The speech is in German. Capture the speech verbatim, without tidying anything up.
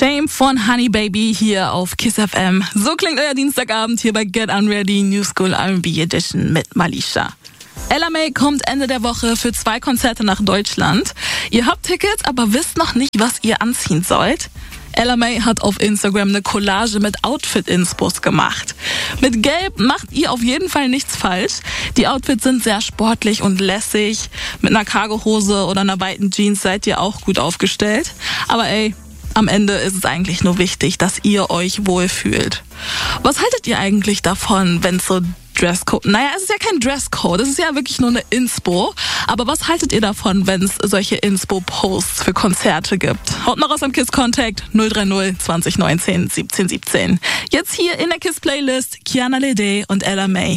Shame von Honey Baby hier auf Kiss F M. So klingt euer Dienstagabend hier bei Get Unready New School R and B Edition mit Malisha. Ella Mai kommt Ende der Woche für zwei Konzerte nach Deutschland. Ihr habt Tickets, aber wisst noch nicht, was ihr anziehen sollt? Ella Mai hat auf Instagram eine Collage mit Outfit-Inspos gemacht. Mit Gelb macht ihr auf jeden Fall nichts falsch. Die Outfits sind sehr sportlich und lässig. Mit einer Cargohose oder einer weiten Jeans seid ihr auch gut aufgestellt. Aber ey, am Ende ist es eigentlich nur wichtig, dass ihr euch wohlfühlt. Was haltet ihr eigentlich davon, wenn es so Dresscode... Naja, es ist ja kein Dresscode, es ist ja wirklich nur eine Inspo. Aber was haltet ihr davon, wenn es solche Inspo-Posts für Konzerte gibt? Haut mal raus am KISS-Contact null drei null zwanzig neunzehn siebzehn siebzehn. Jetzt hier in der KISS-Playlist Kiana Ledé und Ella Mai.